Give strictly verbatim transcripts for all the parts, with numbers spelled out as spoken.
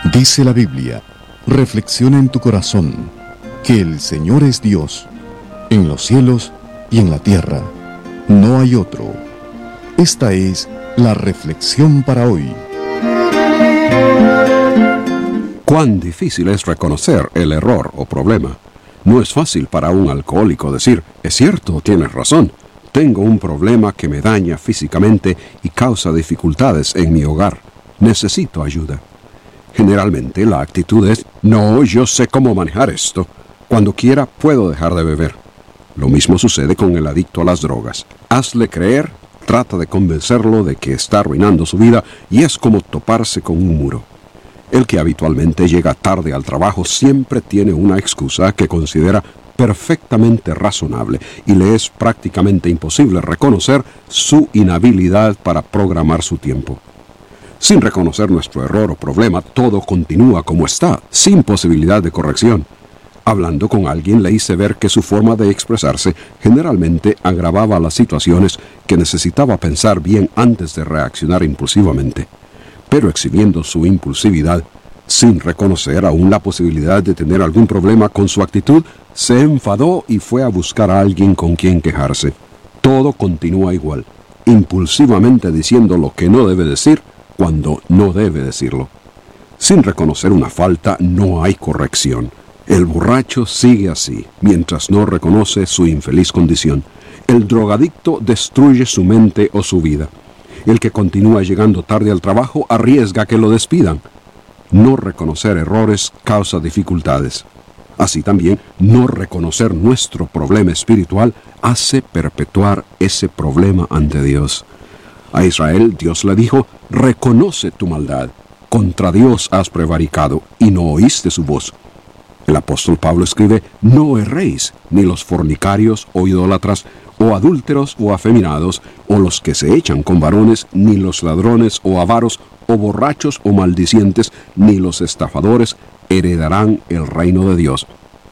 Dice la Biblia, reflexiona en tu corazón, que el Señor es Dios, en los cielos y en la tierra. No hay otro. Esta es la reflexión para hoy. Cuán difícil es reconocer el error o problema. No es fácil para un alcohólico decir, es cierto, tienes razón, tengo un problema que me daña físicamente y causa dificultades en mi hogar. Necesito ayuda. Generalmente la actitud es, no, yo sé cómo manejar esto. Cuando quiera puedo dejar de beber. Lo mismo sucede con el adicto a las drogas. Hazle creer, trata de convencerlo de que está arruinando su vida y es como toparse con un muro. El que habitualmente llega tarde al trabajo siempre tiene una excusa que considera perfectamente razonable y le es prácticamente imposible reconocer su inhabilidad para programar su tiempo. Sin reconocer nuestro error o problema, todo continúa como está, sin posibilidad de corrección. Hablando con alguien le hice ver que su forma de expresarse generalmente agravaba las situaciones que necesitaba pensar bien antes de reaccionar impulsivamente. Pero exhibiendo su impulsividad, sin reconocer aún la posibilidad de tener algún problema con su actitud, se enfadó y fue a buscar a alguien con quien quejarse. Todo continúa igual, impulsivamente diciendo lo que no debe decir cuando no debe decirlo. Sin reconocer una falta no hay corrección. El borracho sigue así, mientras no reconoce su infeliz condición. El drogadicto destruye su mente o su vida. El que continúa llegando tarde al trabajo arriesga que lo despidan. No reconocer errores causa dificultades. Así también, no reconocer nuestro problema espiritual hace perpetuar ese problema ante Dios. A Israel Dios le dijo, reconoce tu maldad. Contra Dios has prevaricado y no oíste su voz. El apóstol Pablo escribe, no erréis, ni los fornicarios o idólatras, o adúlteros o afeminados, o los que se echan con varones, ni los ladrones o avaros, o borrachos o maldicientes, ni los estafadores, heredarán el reino de Dios.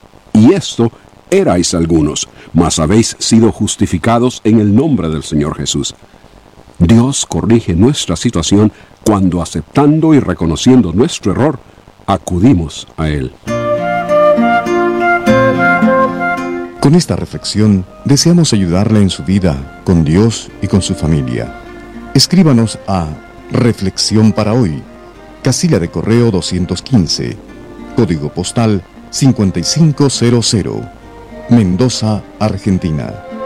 Y esto erais algunos, mas habéis sido justificados en el nombre del Señor Jesús. Dios corrige nuestra situación cuando, aceptando y reconociendo nuestro error, acudimos a Él. Con esta reflexión, deseamos ayudarle en su vida, con Dios y con su familia. Escríbanos a Reflexión para Hoy, casilla de correo doscientos quince, código postal cinco cinco cero cero, Mendoza, Argentina.